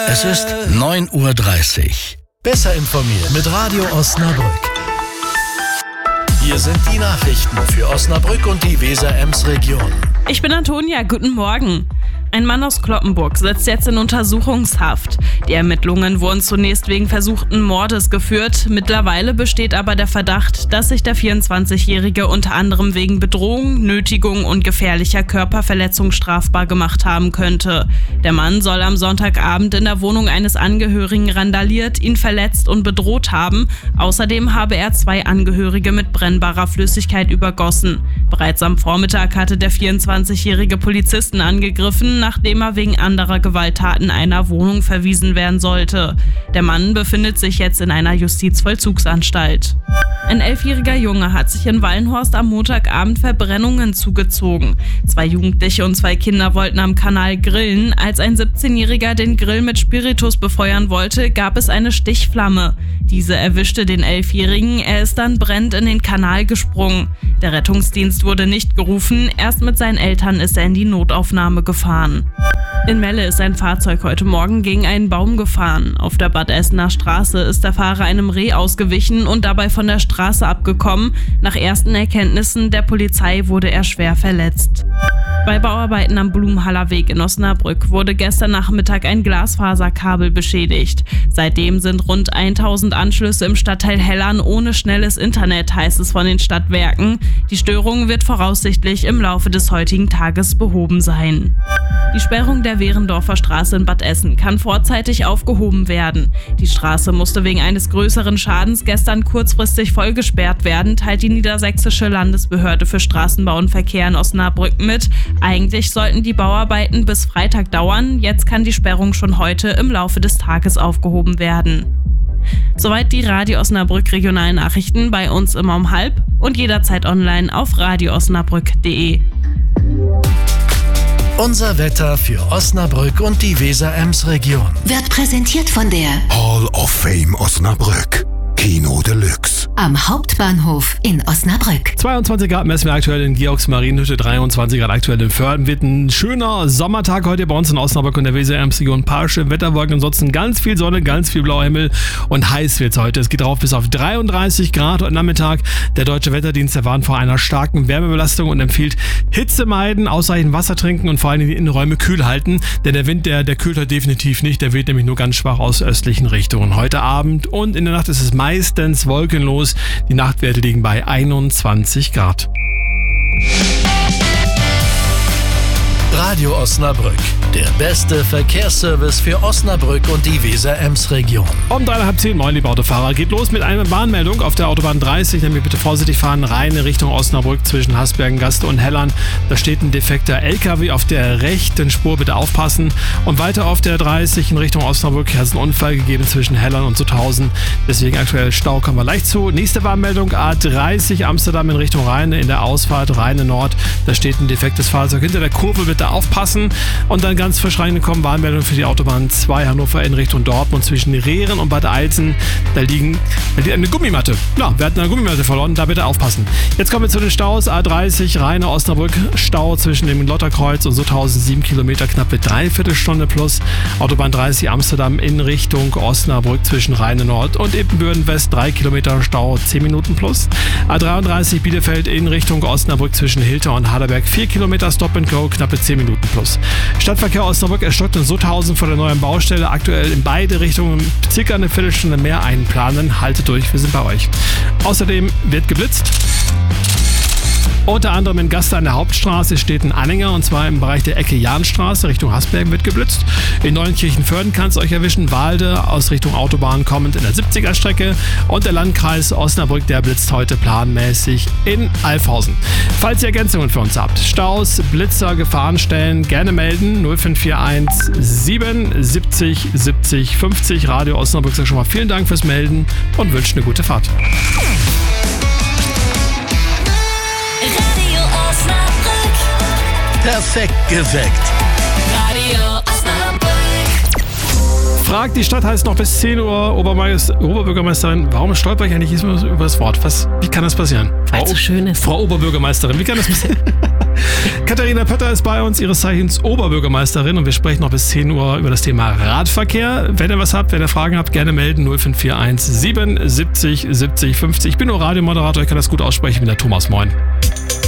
Es ist 9:30 Uhr. Besser informiert mit Radio Osnabrück. Hier sind die Nachrichten für Osnabrück und die Weser-Ems-Region. Ich bin Antonia, guten Morgen. Ein Mann aus Cloppenburg sitzt jetzt in Untersuchungshaft. Die Ermittlungen wurden zunächst wegen versuchten Mordes geführt. Mittlerweile besteht aber der Verdacht, dass sich der 24-Jährige unter anderem wegen Bedrohung, Nötigung und gefährlicher Körperverletzung strafbar gemacht haben könnte. Der Mann soll am Sonntagabend in der Wohnung eines Angehörigen randaliert, ihn verletzt und bedroht haben. Außerdem habe er 2 Angehörige mit brennbarer Flüssigkeit übergossen. Bereits am Vormittag hatte der 24-jährige Polizisten angegriffen, nachdem er wegen anderer Gewalttaten einer Wohnung verwiesen werden sollte. Der Mann befindet sich jetzt in einer Justizvollzugsanstalt. Ein 11-jähriger Junge hat sich in Wallenhorst am Montagabend Verbrennungen zugezogen. 2 Jugendliche und 2 Kinder wollten am Kanal grillen. Als ein 17-Jähriger den Grill mit Spiritus befeuern wollte, gab es eine Stichflamme. Diese erwischte den 11-Jährigen, er ist dann brennend in den Kanal gesprungen. Der Rettungsdienst wurde nicht gerufen, erst mit seinen Eltern ist er in die Notaufnahme gefahren. In Melle ist ein Fahrzeug heute Morgen gegen einen Baum gefahren. Auf der Bad Essener Straße ist der Fahrer einem Reh ausgewichen und dabei von der Straße abgekommen. Nach ersten Erkenntnissen der Polizei wurde er schwer verletzt. Bei Bauarbeiten am Blumenhaller Weg in Osnabrück wurde gestern Nachmittag ein Glasfaserkabel beschädigt. Seitdem sind rund 1000 Anschlüsse im Stadtteil Hellern ohne schnelles Internet, heißt es von den Stadtwerken. Die Störung wird voraussichtlich im Laufe des heutigen Tages behoben sein. Die Sperrung der Wehrendorfer Straße in Bad Essen kann vorzeitig aufgehoben werden. Die Straße musste wegen eines größeren Schadens gestern kurzfristig vollgesperrt werden, teilt die Niedersächsische Landesbehörde für Straßenbau und Verkehr in Osnabrück mit. Eigentlich sollten die Bauarbeiten bis Freitag dauern, jetzt kann die Sperrung schon heute im Laufe des Tages aufgehoben werden. Soweit die Radio Osnabrück regionalen Nachrichten, bei uns immer um 12:30 und jederzeit online auf radioosnabrück.de. Unser Wetter für Osnabrück und die Weser-Ems-Region Wird präsentiert von der Hall of Fame Osnabrück. Kino Deluxe. am Hauptbahnhof in Osnabrück. 22 Grad messen wir aktuell in Georgsmarienhütte, 23 Grad aktuell in Vörden. Wird ein schöner Sommertag heute bei uns in Osnabrück und der Weser-Ems-Region. Ein paar schöne Wetterwolken, ansonsten ganz viel Sonne, ganz viel blauer Himmel und heiß wird's heute. Es geht rauf bis auf 33 Grad heute Nachmittag. Der Deutsche Wetterdienst warnt vor einer starken Wärmebelastung und empfiehlt Hitze meiden, ausreichend Wasser trinken und vor allem die Innenräume kühl halten, denn der Wind, der kühlt heute definitiv nicht, der weht nämlich nur ganz schwach aus östlichen Richtungen. Heute Abend und in der Nacht ist es meistens wolkenlos. Die Nachtwerte liegen bei 21 Grad. Radio Osnabrück, der beste Verkehrsservice für Osnabrück und die Weser-Ems-Region. Um 9:30, moin liebe Autofahrer, geht los mit einer Warnmeldung auf der Autobahn 30, nämlich bitte vorsichtig fahren, rein in Richtung Osnabrück zwischen Hasbergen-Gaste und Hellern. Da steht ein defekter LKW auf der rechten Spur, bitte aufpassen. Und weiter auf der 30 in Richtung Osnabrück hat es einen Unfall gegeben zwischen Hellern und Sutthausen, deswegen aktuell Stau, kommen wir leicht zu. Nächste Warnmeldung, A30 Amsterdam in Richtung Rheine, in der Ausfahrt Rheine Nord, da steht ein defektes Fahrzeug hinter der Kurve, bitte aufpassen. Und dann ganz frisch reingekommen, Warnmeldung für die Autobahn 2 Hannover in Richtung Dortmund zwischen Rehren und Bad Eilsen. Da liegt eine Gummimatte. Ja, wir hatten eine Gummimatte verloren, da bitte aufpassen. Jetzt kommen wir zu den Staus. A30 Rheine Osnabrück, Stau zwischen dem Lotterkreuz und Sutthausen, 7 Kilometer, knappe Dreiviertelstunde plus. Autobahn 30 Amsterdam in Richtung Osnabrück zwischen Rheine Nord und Ippenbüren West, 3 Kilometer Stau, 10 Minuten plus. A33 Bielefeld in Richtung Osnabrück zwischen Hilter und Harderberg, 4 Kilometer Stop and Go, knappe 10 Minuten plus. Stadtverkehr Osnabrück, es stockt in Sutthausen vor der neuen Baustelle. Aktuell in beide Richtungen circa eine Viertelstunde mehr einplanen. Haltet durch, wir sind bei euch. Außerdem wird geblitzt. Unter anderem in Gaste an der Hauptstraße steht ein Anhänger und zwar im Bereich der Ecke Jahnstraße Richtung Hasbergen wird geblitzt. In Neunkirchen-Vörden kann es euch erwischen. Walde aus Richtung Autobahn kommend in der 70er-Strecke und der Landkreis Osnabrück, der blitzt heute planmäßig in Alfhausen. Falls ihr Ergänzungen für uns habt, Staus, Blitzer, Gefahrenstellen, gerne melden. 0541 77 70 50. Radio Osnabrück sagt schon mal vielen Dank fürs Melden und wünscht eine gute Fahrt. Perfekt geweckt. Radio Osnabrück. sagt, die Stadt heißt noch bis 10 Uhr Oberbürgermeisterin. Warum stolper ich eigentlich immer über das Wort? Wie kann das passieren? Weil es so schön ist. Frau Oberbürgermeisterin, wie kann das passieren? Katharina Pötter ist bei uns, ihres Zeichens Oberbürgermeisterin, und wir sprechen noch bis 10 Uhr über das Thema Radverkehr. Wenn ihr was habt, wenn ihr Fragen habt, gerne melden. 0541 77 70 50. Ich bin nur Radiomoderator, ich kann das gut aussprechen. Ich bin der Thomas. Moin.